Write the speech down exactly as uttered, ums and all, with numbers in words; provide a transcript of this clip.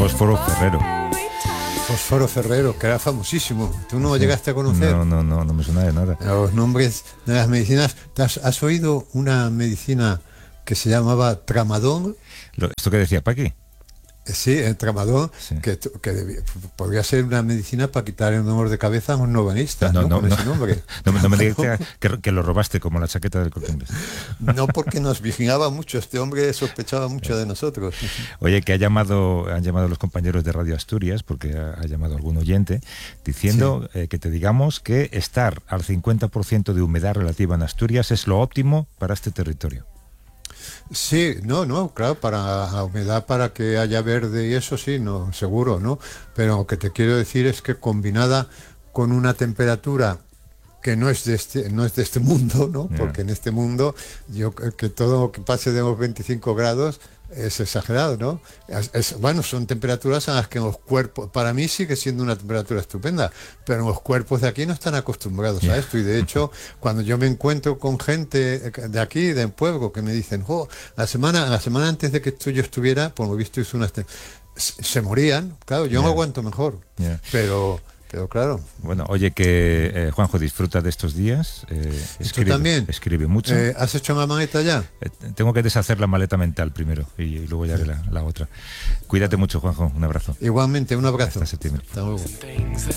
Fósforo Ferrero. Fósforo Ferrero, que era famosísimo. ¿Tú no llegaste a conocer? No, no, no, no me suena de nada. Los nombres de las medicinas. ¿Has, has oído una medicina que se llamaba Tramadol? Lo, ¿Esto que decía Paqui? Sí, el Tramadol, sí. que, que debía, podría ser una medicina para quitar el dolor de cabeza a un novenista, no, ¿no? no, Con no, ese nombre. No, no, no me digas que, que lo robaste como la chaqueta del Corte Inglés. No, porque nos vigilaba mucho, este hombre sospechaba mucho de nosotros. Oye, que ha llamado, han llamado los compañeros de Radio Asturias, porque ha, ha llamado algún oyente, diciendo sí. eh, que te digamos que estar al cincuenta por ciento de humedad relativa en Asturias es lo óptimo para este territorio. Sí, no, no, claro, para la humedad, para que haya verde y eso sí, no, seguro, ¿no? Pero lo que te quiero decir es que combinada con una temperatura que no es de este, no es de este mundo, ¿no? Yeah. Porque en este mundo, yo que todo lo que pase de los veinticinco grados es exagerado, ¿no? Es, es, bueno, son temperaturas en las que los cuerpos, para mí sigue siendo una temperatura estupenda, pero los cuerpos de aquí no están acostumbrados yeah. a esto, y de hecho, cuando yo me encuentro con gente de aquí, del pueblo, que me dicen, oh, la semana, la semana antes de que esto yo estuviera, por lo visto hizo unas... se morían, claro, yo yeah. me aguanto mejor, yeah. pero... Pero claro. Bueno, oye, que eh, Juanjo, disfruta de estos días. Eh, escribe, ¿Tú también? Escribe mucho. Eh, ¿Has hecho la maleta ya? Eh, tengo que deshacer la maleta mental primero y, y luego ya haré la, la otra. Cuídate mucho, Juanjo. Un abrazo. Igualmente, un abrazo. Hasta septiembre. Hasta luego.